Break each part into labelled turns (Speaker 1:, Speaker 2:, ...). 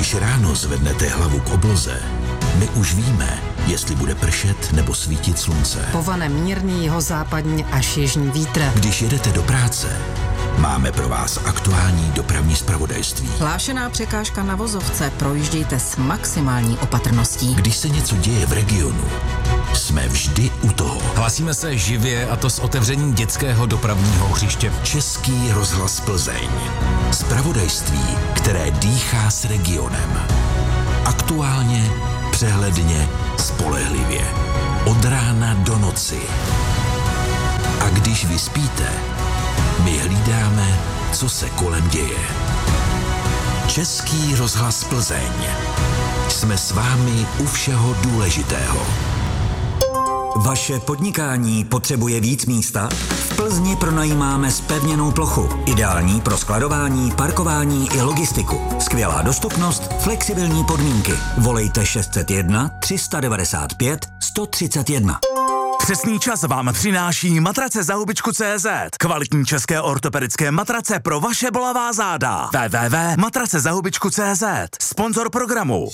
Speaker 1: Když ráno zvednete hlavu k obloze, my už víme, jestli bude pršet nebo svítit slunce.
Speaker 2: Povane mírný jihozápadní až jižní vítr.
Speaker 1: Když jedete do práce, máme pro vás aktuální dopravní zpravodajství.
Speaker 2: Hlášená překážka na vozovce, projíždějte s maximální opatrností.
Speaker 1: Když se něco děje v regionu, jsme vždy u toho.
Speaker 3: Hlásíme se živě, a to s otevřením dětského dopravního hřiště.
Speaker 1: Český rozhlas Plzeň. Zpravodajství, které dýchá s regionem. Aktuálně, přehledně, spolehlivě. Od rána do noci. A když vy spíte, my hlídáme, co se kolem děje. Český rozhlas Plzeň. Jsme s vámi u všeho důležitého.
Speaker 4: Vaše podnikání potřebuje víc místa? V Plzni pronajímáme zpevněnou plochu. Ideální pro skladování, parkování i logistiku. Skvělá dostupnost, flexibilní podmínky. Volejte 601 395 131.
Speaker 5: Přesný čas vám přináší matrace za hubičku.cz. Kvalitní české ortopedické matrace pro vaše bolavá záda. www.matracezahubičku.cz. Sponzor programu.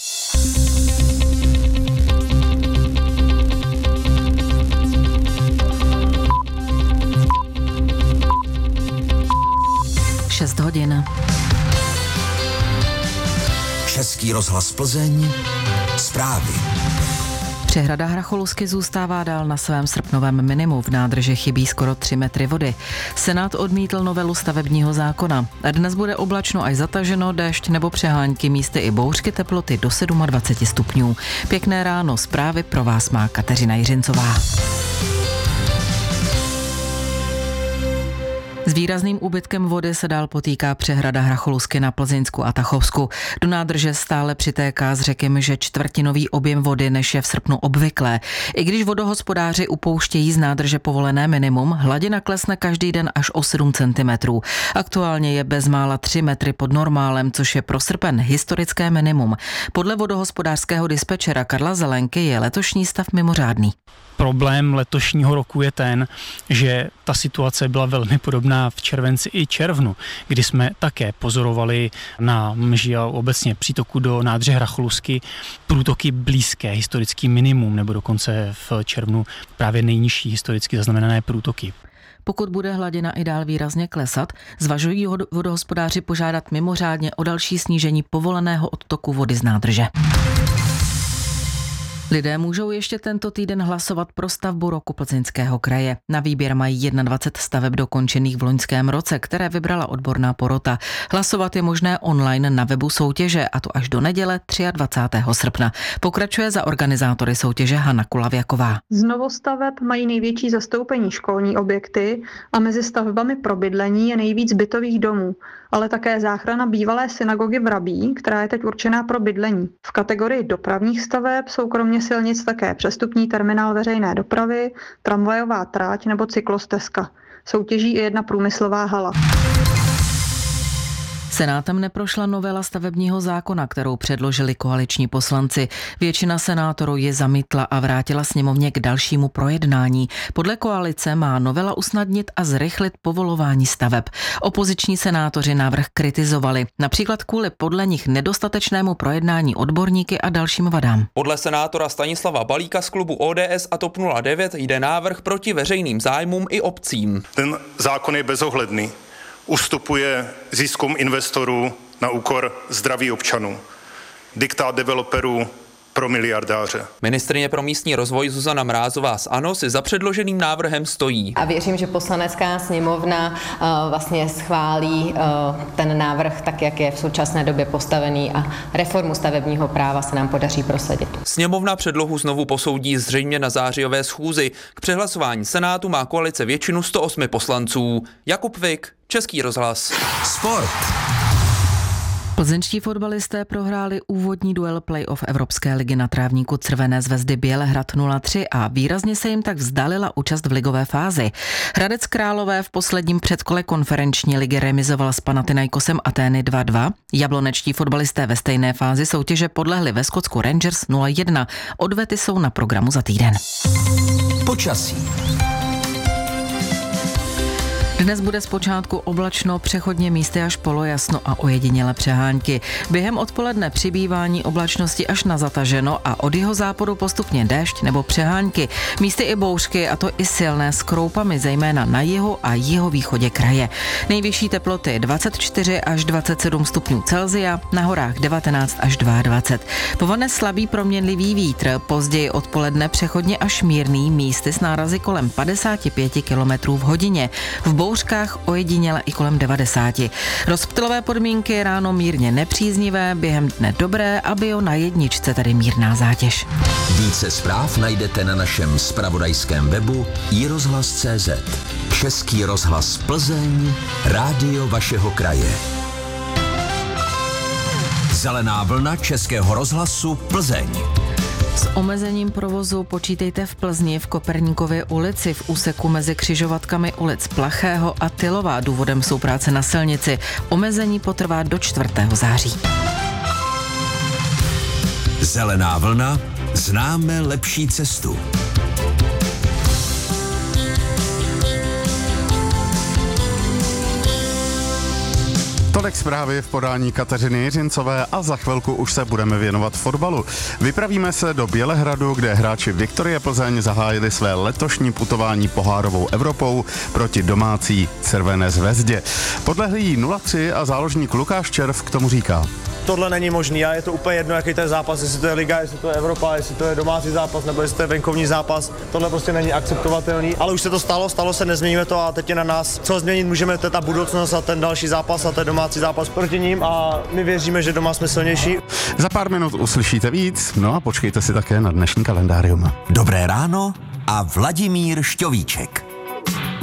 Speaker 2: hodin.
Speaker 1: Český rozhlas Plzeň. Zprávy.
Speaker 2: Přehrada Hracholusky zůstává dál na svém srpnovém minimu. V nádrži chybí skoro 3 metry vody. Senát odmítl novelu stavebního zákona. Dnes bude oblačno až zataženo, déšť nebo přehánky, místy i bouřky, teploty do 27 stupňů. Pěkné ráno, zprávy pro vás má Kateřina Jiřincová. S výrazným úbytkem vody se dál potýká přehrada Hracholusky na Plzeňsku a Tachovsku. Do nádrže stále přitéká z řeky Mže čtvrtinový objem vody, než je v srpnu obvyklé. I když vodohospodáři upouštějí z nádrže povolené minimum, hladina klesne každý den až o 7 cm. Aktuálně je bezmála 3 metry pod normálem, což je pro srpen historické minimum. Podle vodohospodářského dispečera Karla Zelenky je letošní stav mimořádný.
Speaker 6: Problém letošního roku je ten, že ta situace byla velmi podobná v červenci i červnu, kdy jsme také pozorovali na Mži a obecně přítoku do nádrže Hracholusky průtoky blízké historický minimum, nebo dokonce v červnu právě nejnižší historicky zaznamenané průtoky.
Speaker 2: Pokud bude hladina i dál výrazně klesat, zvažují vodohospodáři požádat mimořádně o další snížení povoleného odtoku vody z nádrže. Lidé můžou ještě tento týden hlasovat pro stavbu roku Plzeňského kraje. Na výběr mají 21 staveb dokončených v loňském roce, které vybrala odborná porota. Hlasovat je možné online na webu soutěže, a to až do neděle 23. srpna. Pokračuje za organizátory soutěže Hana Kulavěková.
Speaker 7: Z novostaveb mají největší zastoupení školní objekty a mezi stavbami pro bydlení je nejvíc bytových domů, ale také záchrana bývalé synagogy v Rabí, která je teď určená pro bydlení. V kategorii dopravních staveb jsou kromě silnic také přestupní terminál veřejné dopravy, tramvajová trať nebo cyklostezka. Soutěží i jedna průmyslová hala.
Speaker 2: Senátem neprošla novela stavebního zákona, kterou předložili koaliční poslanci. Většina senátorů je zamítla a vrátila sněmovně k dalšímu projednání. Podle koalice má novela usnadnit a zrychlit povolování staveb. Opoziční senátoři návrh kritizovali, například kvůli podle nich nedostatečnému projednání odborníky a dalším vadám.
Speaker 8: Podle senátora Stanislava Balíka z klubu ODS a TOP 09 jde návrh proti veřejným zájmům i obcím.
Speaker 9: Ten zákon je bezohledný. Ustupuje ziskům investorů na úkor zdraví občanů. Diktát developerů pro miliardáře.
Speaker 8: Ministryně pro místní rozvoj Zuzana Mrázová z ANO si za předloženým návrhem stojí.
Speaker 10: A věřím, že Poslanecká sněmovna vlastně schválí ten návrh tak, jak je v současné době postavený, a reformu stavebního práva se nám podaří prosadit.
Speaker 8: Sněmovna předlohu znovu posoudí zřejmě na zářijové schůzi. K přehlasování Senátu má koalice většinu 108 poslanců. Jakub Vik, Český rozhlas.
Speaker 1: Sport.
Speaker 2: Plzeňští fotbalisté prohráli úvodní duel playoff Evropské ligy na trávníku Crvené Zvezdy Bělehrad 0-3 a výrazně se jim tak vzdálila účast v ligové fázi. Hradec Králové v posledním předkole konferenční ligy remizoval s Panathinaikosem Atény 2-2. Jablonečtí fotbalisté ve stejné fázi soutěže podlehli ve Skotsku Rangers 0-1. Odvety jsou na programu za týden.
Speaker 1: Počasí.
Speaker 2: Dnes bude zpočátku oblačno, přechodně místy až polojasno a ojedinělé přehánky. Během odpoledne přibývání oblačnosti až na zataženo a od jihozápadu postupně déšť nebo přehánky. Místy i bouřky, a to i silné s kroupami, zejména na jihu a jihovýchodě kraje. Nejvyšší teploty 24 až 27 stupňů Celsia, na horách 19 až 22. Povane slabý proměnlivý vítr, později odpoledne přechodně až mírný, místy s nárazy kolem 55 km v hodině. V bouřkách ojediněle i kolem 90. Rozptylové podmínky ráno mírně nepříznivé, během dne dobré a bio na jedničce tedy mírná zátěž.
Speaker 1: Více zpráv najdete na našem zpravodajském webu iRozhlas.cz. Český rozhlas Plzeň, rádio vašeho kraje. Zelená vlna Českého rozhlasu Plzeň.
Speaker 2: S omezením provozu počítejte v Plzni v Koperníkově ulici v úseku mezi křižovatkami ulic Plachého a Tylová. Důvodem jsou práce na silnici. Omezení potrvá do 4. září.
Speaker 1: Zelená vlna, známe lepší cestu.
Speaker 11: Tolik zprávy v podání Kateřiny Jiřincové a za chvilku už se budeme věnovat fotbalu. Vypravíme se do Bělehradu, kde hráči Viktorie Plzeň zahájili své letošní putování pohárovou Evropou proti domácí Červené zvezdě. Podlehlý 0-3 a záložník Lukáš Červ k tomu říká:
Speaker 12: Tohle není možný a je to úplně jedno, jaký to je zápas, jestli to je liga, jestli to je Evropa, jestli to je domácí zápas nebo jestli to je venkovní zápas. Tohle prostě není akceptovatelný, ale už se to stalo se, nezměníme to a teď je na nás. Co změnit můžeme, to je ta budoucnost a ten další zápas a ten domácí zápas proti ním a my věříme, že doma jsme silnější.
Speaker 11: Za pár minut uslyšíte víc, no a počkejte si také na dnešní kalendárium.
Speaker 1: Dobré ráno a Vladimír Šťovíček.